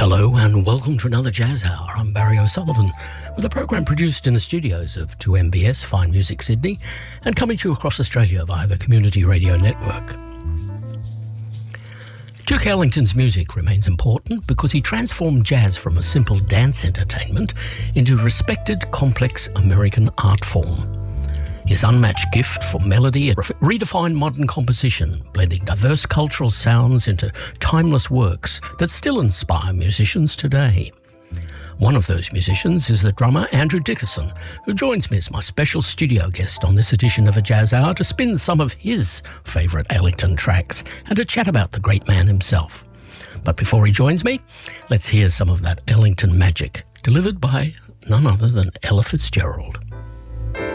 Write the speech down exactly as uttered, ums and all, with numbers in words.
Hello and welcome to another Jazz Hour. I'm Barry O'Sullivan with a program produced in the studios of two M B S Fine Music Sydney and coming to you across Australia via the Community Radio Network. Duke Ellington's music remains important because he transformed jazz from a simple dance entertainment into a respected, complex American art form. His unmatched gift for melody redefined modern composition, blending diverse cultural sounds into timeless works that still inspire musicians today. One of those musicians is the drummer Andrew Dickerson, who joins me as my special studio guest on this edition of A Jazz Hour to spin some of his favourite Ellington tracks and to chat about the great man himself. But before he joins me, let's hear some of that Ellington magic, delivered by none other than Ella Fitzgerald.